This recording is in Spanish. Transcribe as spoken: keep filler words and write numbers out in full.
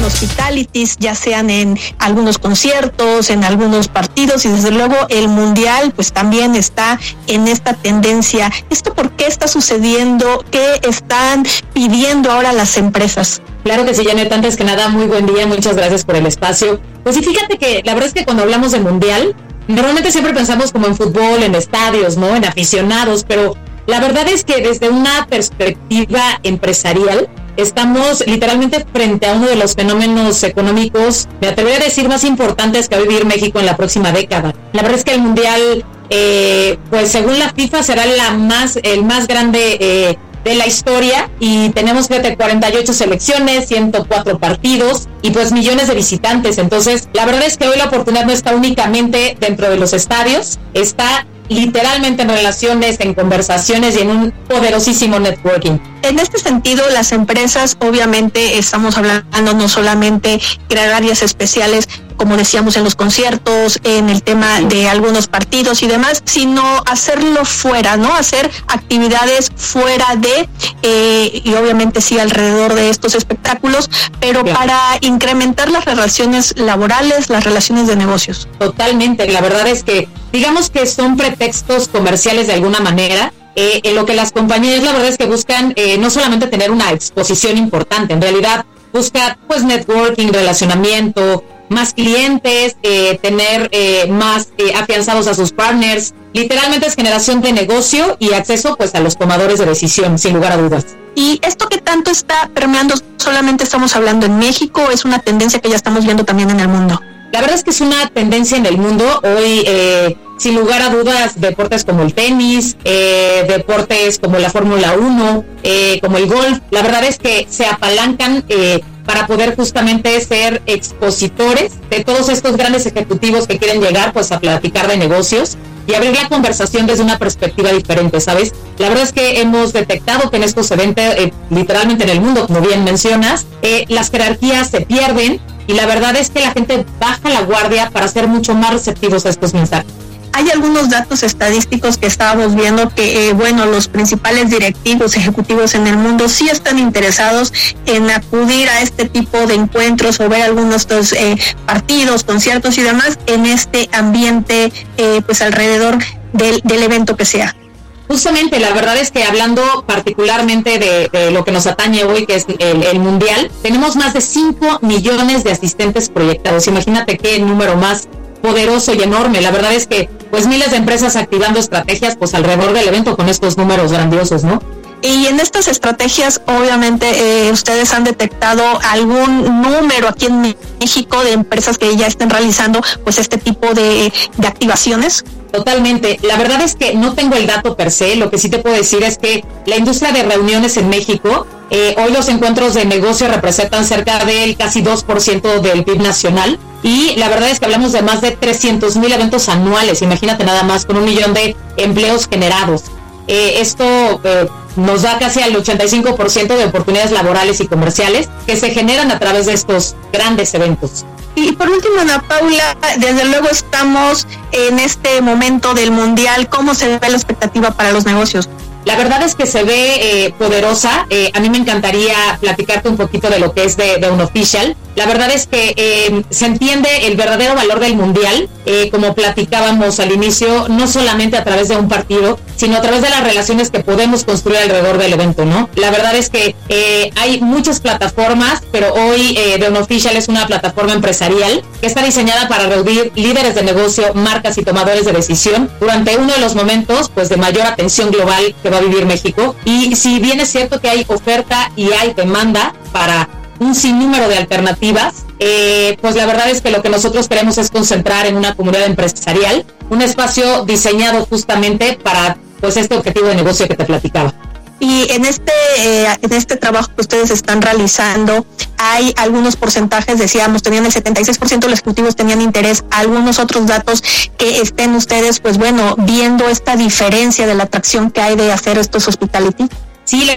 en hospitalities, ya sean en algunos conciertos, en algunos partidos, y desde luego el mundial pues también está en esta tendencia. ¿Esto por qué está sucediendo? ¿Qué están pidiendo ahora las empresas? Claro que sí, Janet, antes que nada, muy buen día, muchas gracias por el espacio. Pues sí, fíjate que la verdad es que cuando hablamos de mundial, normalmente siempre pensamos como en fútbol, en estadios, ¿no? En aficionados, pero la verdad es que desde una perspectiva empresarial, estamos literalmente frente a uno de los fenómenos económicos, me atrevería a decir, más importantes que va a vivir México en la próxima década. La verdad es que el mundial, eh, pues según la FIFA, será la más, el más grande eh, de la historia, y tenemos, fíjate, cuarenta y ocho selecciones, ciento cuatro partidos y pues millones de visitantes. Entonces, la verdad es que hoy la oportunidad no está únicamente dentro de los estadios, está literalmente en relaciones, en conversaciones y en un poderosísimo networking. En este sentido, las empresas, obviamente, estamos hablando no solamente crear áreas especiales, como decíamos, en los conciertos, en el tema de algunos partidos y demás, sino hacerlo fuera, ¿no? Hacer actividades fuera de, eh, y obviamente sí alrededor de estos espectáculos, pero yeah. para incrementar las relaciones laborales, las relaciones de negocios. Totalmente, la verdad es que, digamos que son pretextos comerciales de alguna manera. Eh, en lo que las compañías, la verdad es que buscan eh, no solamente tener una exposición importante, en realidad buscan pues networking, relacionamiento, más clientes, eh, tener eh, más eh, afianzados a sus partners. Literalmente es generación de negocio y acceso pues a los tomadores de decisión, sin lugar a dudas. Y esto que tanto está permeando, solamente estamos hablando en México, es una tendencia que ya estamos viendo también en el mundo. La verdad es que es una tendencia en el mundo. Hoy, eh, sin lugar a dudas, deportes como el tenis, eh, deportes como la Fórmula uno, eh, como el golf, la verdad es que se apalancan eh, para poder justamente ser expositores de todos estos grandes ejecutivos que quieren llegar pues a platicar de negocios y abrir la conversación desde una perspectiva diferente, ¿sabes? La verdad es que hemos detectado que en estos eventos, eh, literalmente en el mundo, como bien mencionas, eh, las jerarquías se pierden, y la verdad es que la gente baja la guardia para ser mucho más receptivos a estos mensajes. Hay algunos datos estadísticos que estábamos viendo que, eh, bueno, los principales directivos ejecutivos en el mundo sí están interesados en acudir a este tipo de encuentros o ver algunos de estos eh, partidos, conciertos y demás en este ambiente, eh, pues alrededor del, del evento que sea. Justamente, la verdad es que hablando particularmente de, de lo que nos atañe hoy, que es el, el mundial, tenemos más de cinco millones de asistentes proyectados. Imagínate qué número más poderoso y enorme. La verdad es que pues miles de empresas activando estrategias pues alrededor del evento con estos números grandiosos, ¿no? Y en estas estrategias, obviamente, eh, ustedes han detectado algún número aquí en México de empresas que ya estén realizando pues este tipo de, de activaciones. Totalmente. La verdad es que no tengo el dato per se. Lo que sí te puedo decir es que la industria de reuniones en México, eh, hoy los encuentros de negocio representan cerca del casi dos por ciento del P I B nacional. Y la verdad es que hablamos de más de trescientos mil eventos anuales. Imagínate nada más, con un millón de empleos generados. Eh, esto eh, nos da casi al ochenta y cinco por ciento de oportunidades laborales y comerciales que se generan a través de estos grandes eventos. Y por último, Ana Paula, desde luego estamos en este momento del mundial. ¿Cómo se ve la expectativa para los negocios? La verdad es que se ve eh, poderosa. Eh, a mí me encantaría platicarte un poquito de lo que es de, de Unofficial. La verdad es que eh, se entiende el verdadero valor del mundial, eh, como platicábamos al inicio, no solamente a través de un partido, sino a través de las relaciones que podemos construir alrededor del evento, ¿no? La verdad es que eh, hay muchas plataformas, pero hoy eh, The Unofficial es una plataforma empresarial que está diseñada para reunir líderes de negocio, marcas y tomadores de decisión durante uno de los momentos pues de mayor atención global que va a vivir México. Y si bien es cierto que hay oferta y hay demanda para un sinnúmero de alternativas, eh, pues la verdad es que lo que nosotros queremos es concentrar en una comunidad empresarial, un espacio diseñado justamente para pues este objetivo de negocio que te platicaba. Y en este eh, en este trabajo que ustedes están realizando, hay algunos porcentajes, decíamos, tenían el setenta y seis por ciento de los ejecutivos tenían interés, algunos otros datos que estén ustedes, pues bueno, viendo esta diferencia de la atracción que hay de hacer estos hospitality. Sí, la